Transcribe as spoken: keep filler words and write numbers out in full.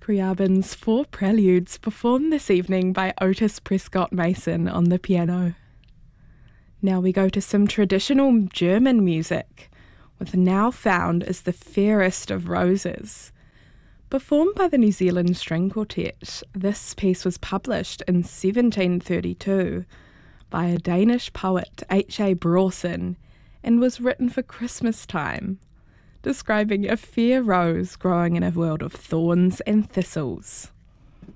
Scriabin's Four Preludes, performed this evening by Otis Prescott Mason on the piano. Now we go to some traditional German music, with Now Found is the Fairest of Roses. Performed by the New Zealand String Quartet, this piece was published in seventeen thirty-two by a Danish poet, H A Brawson, and was written for Christmas time, describing a fair rose growing in a world of thorns and thistles.